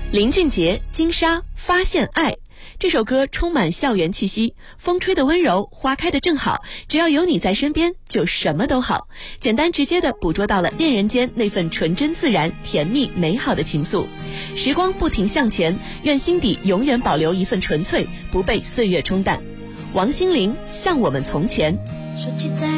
林俊杰、金莎发现爱。这首歌充满校园气息，风吹得温柔，花开得正好，只要有你在身边，就什么都好。简单直接地捕捉到了恋人间那份纯真自然、甜蜜美好的情愫。时光不停向前，愿心底永远保留一份纯粹，不被岁月冲淡。王心凌，像我们从前。 说起在